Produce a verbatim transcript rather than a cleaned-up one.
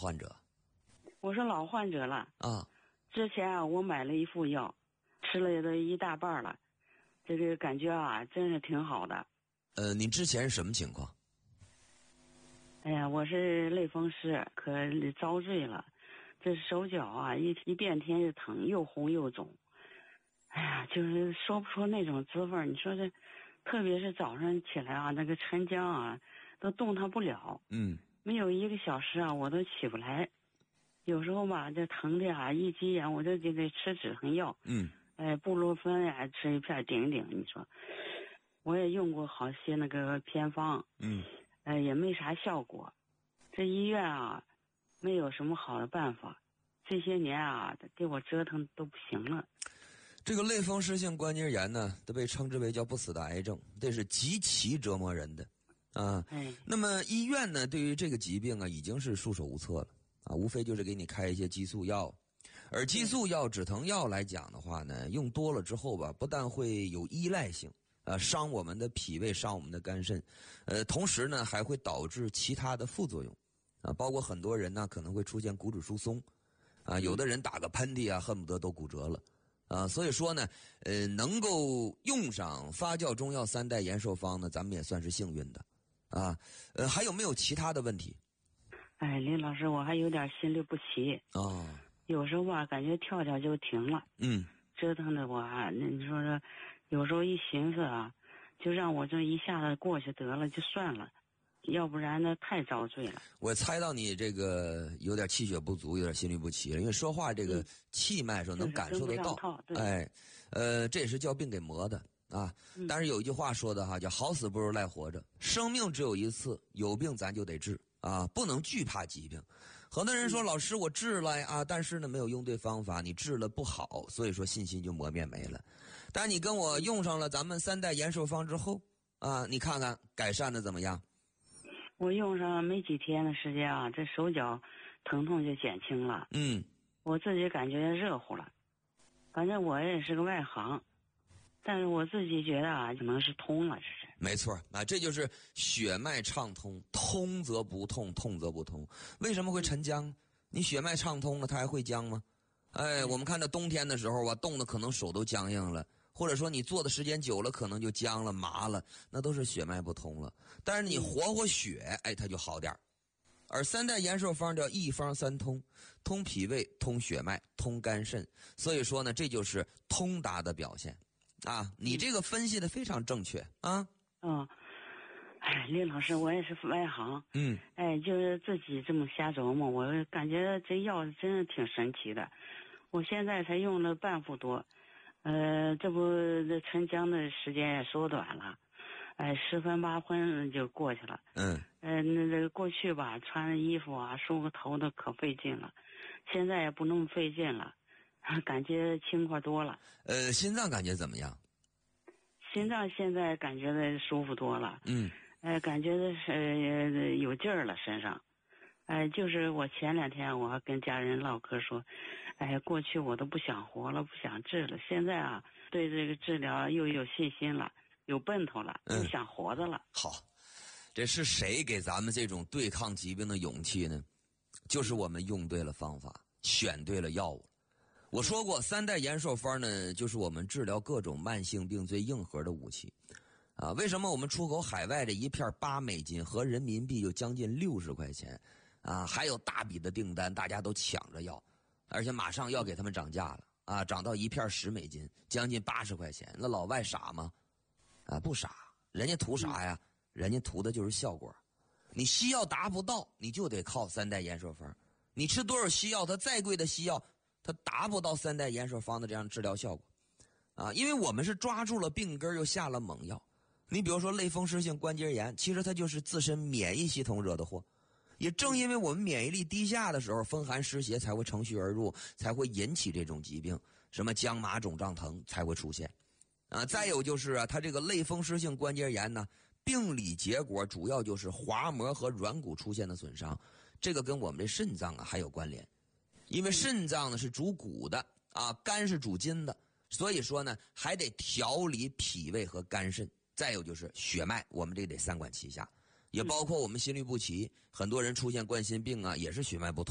患者？ 我是老患者了啊。 之前啊，我买了一副药，吃了都一大半了，这个感觉啊，真是挺好的。 呃，您之前是什么情况？ 哎呀，我是类风湿，可遭罪了。这手脚啊，一一变天就疼，又红又肿。哎呀，就是说不出那种滋味。你说这，特别是早上起来啊，那个晨浆啊，都动弹不了。 嗯。 没有一个小时啊，我都起不来。有时候吧，这疼的啊，一急眼我就就得吃止疼药。 嗯。 哎，布洛芬呀，吃一片顶顶。你说，我也用过好些那个偏方。 嗯。 哎，也没啥效果。这医院啊，没有什么好的办法。这些年啊，给我折腾都不行了。 这个类风湿性关节炎呢，都被称之为叫不死的癌症，这是极其折磨人的啊。 哎， 那么医院呢，对于这个疾病啊，已经是束手无策了啊，无非就是给你开一些激素药。而激素药、止疼药来讲的话呢，用多了之后吧，不但会有依赖性，呃，伤我们的脾胃，伤我们的肝肾，呃，同时呢，还会导致其他的副作用，啊，包括很多人呢可能会出现骨质疏松，啊，有的人打个喷嚏啊，恨不得都骨折了，啊，所以说呢，呃，能够用上发酵中药三代延寿方呢，咱们也算是幸运的，啊，呃，还有没有其他的问题？ 哎，林老师，我还有点心律不齐。 哦。 有时候吧，感觉跳跳就停了。 嗯。 折腾的我啊，那你说说，有时候一寻思啊，就让我这一下子过去得了就算了，要不然呢太遭罪了。 我猜到你这个有点气血不足，有点心律不齐了，因为说话这个气脉时候能感受得到。 嗯、 哎，呃，这也是叫病给磨的啊。 嗯、 但是有一句话说的哈，叫好死不如赖活着，生命只有一次，有病咱就得治啊，不能惧怕疾病。很多人说、嗯、老师我治了啊，但是呢没有用对方法，你治了不好，所以说信心就磨灭没了。但你跟我用上了咱们三代延寿方之后啊，你看看改善的怎么样？ 我用上没几天的时间啊，这手脚疼痛就减轻了。 嗯， 我自己感觉热乎了。反正我也是个外行，但是我自己觉得啊，可能是通了，这是。 没错啊，这就是血脉畅通，通则不痛，痛则不通。为什么会沉僵？你血脉畅通了，它还会僵吗？哎，我们看到冬天的时候啊，冻得可能手都僵硬了。或者说你坐的时间久了，可能就僵了、麻了，那都是血脉不通了。但是你活活血，哎，它就好点。而三代延寿方叫一方三通，通脾胃、通血脉、通肝肾，所以说呢，这就是通达的表现啊。你这个分析的非常正确啊。 嗯，哎，林老师，我也是外行， 嗯， 哎，就是自己这么瞎琢磨，我感觉这药真是挺神奇的。我现在才用了半副多。呃，这不这沉僵的时间也缩短了，哎，十分八分就过去了。 嗯， 呃，那这个过去吧，穿衣服啊、梳个头都可费劲了，现在也不那么费劲了，感觉轻快多了。 呃，心脏感觉怎么样？ 心脏现在感觉的舒服多了。 嗯， 哎、呃，感觉的是、呃、有劲儿了身上。哎，就是我前两天我还跟家人唠嗑说，哎，过去我都不想活了，不想治了，现在啊，对这个治疗又有信心了，有奔头了，又想活着了。 嗯、好，这是谁给咱们这种对抗疾病的勇气呢？就是我们用对了方法，选对了药物。我说过，三代延寿方呢，就是我们治疗各种慢性病最硬核的武器。啊，为什么我们出口海外这一片八美金合人民币就将近六十块钱？啊，还有大笔的订单，大家都抢着要，而且马上要给他们涨价了啊，涨到一片十美金，将近八十块钱。那老外傻吗？啊，不傻，人家图啥呀？人家图的就是效果。你西药达不到，你就得靠三代延寿方。你吃多少西药，它再贵的西药，它达不到三代延寿方的这样治疗效果。啊，因为我们是抓住了病根又下了猛药。你比如说类风湿性关节炎，其实它就是自身免疫系统惹的祸。也正因为我们免疫力低下的时候，风寒湿邪才会乘虚而入，才会引起这种疾病，什么僵麻肿胀疼才会出现。啊，再有就是啊，它这个类风湿性关节炎呢，病理结果主要就是滑膜和软骨出现的损伤，这个跟我们这肾脏啊还有关联。因为肾脏呢是主骨的啊，肝是主筋的，所以说呢还得调理脾胃和肝肾。再有就是血脉，我们这得三管齐下。也包括我们心律不齐，很多人出现冠心病啊，也是血脉不通。